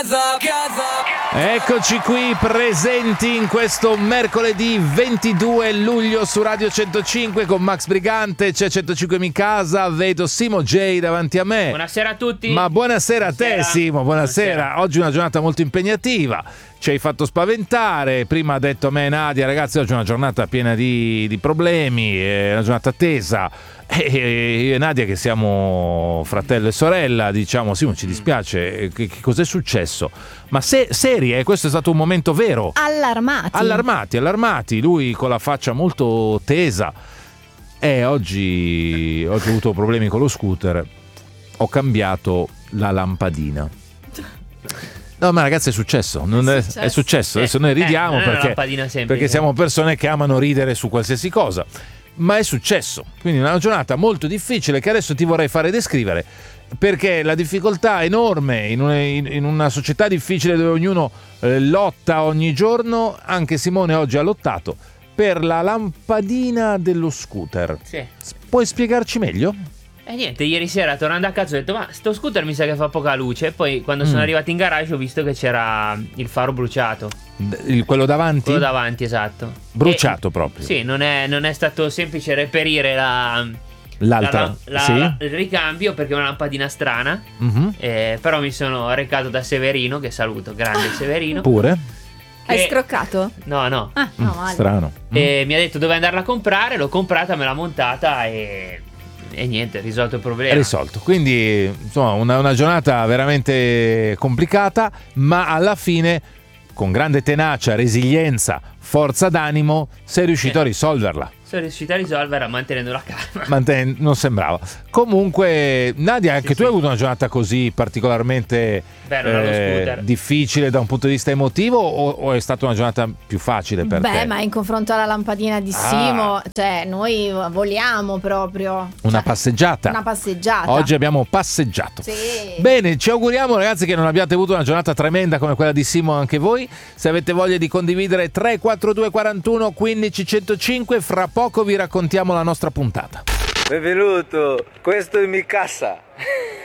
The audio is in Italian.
Eccoci qui presenti in questo mercoledì 22 luglio su Radio 105 con Max Brigante, c'è 105 in casa, vedo Simo J davanti a me. Buonasera a tutti. Ma buonasera a te Simo, buonasera. Oggi è una giornata molto impegnativa, ci hai fatto spaventare, prima ha detto a me Nadia, ragazzi oggi è una giornata piena di problemi, è una giornata tesa. E io e Nadia che siamo fratello e sorella diciamo Simo ci dispiace, che cos'è successo? Ma seri, questo è stato un momento vero. Allarmati, lui con la faccia molto tesa. Oggi ho avuto problemi con lo scooter, ho cambiato la lampadina. No, ma ragazzi è successo. È successo. Adesso noi ridiamo perché siamo persone che amano ridere su qualsiasi cosa. Ma è successo, quindi una giornata molto difficile che adesso ti vorrei fare descrivere, perché la difficoltà è enorme in una società difficile dove ognuno lotta ogni giorno. Anche Simone oggi ha lottato per la lampadina dello scooter. Sì. Puoi spiegarci meglio? Niente, ieri sera tornando a casa ho detto ma sto scooter mi sa che fa poca luce. E poi quando sono arrivato in garage ho visto che c'era il faro bruciato. Quello davanti? Quello davanti, esatto. Bruciato proprio? Sì, non è stato semplice reperire l'altra, il ricambio, perché è una lampadina strana. Però mi sono recato da Severino, che saluto, grande Severino. Pure? Hai scroccato? No. No, male. Strano. E mi ha detto dove andarla a comprare, l'ho comprata, me l'ha montata e niente, risolto il problema. È risolto. Quindi insomma una giornata veramente complicata, ma alla fine con grande tenacia, resilienza, forza d'animo sei riuscito a risolverla. Sono riuscito a risolverla mantenendo la calma. Non sembrava. Comunque Nadia, anche tu hai avuto una giornata così particolarmente difficile da un punto di vista emotivo o è stata una giornata più facile per te? Beh, ma in confronto alla lampadina di Simo, cioè noi voliamo proprio. Una passeggiata. Oggi abbiamo passeggiato. Sì. Bene, ci auguriamo ragazzi che non abbiate avuto una giornata tremenda come quella di Simo anche voi. Se avete voglia di condividere 342 41 15 105, fra poco vi raccontiamo la nostra puntata. Benvenuto, questo è mi casa.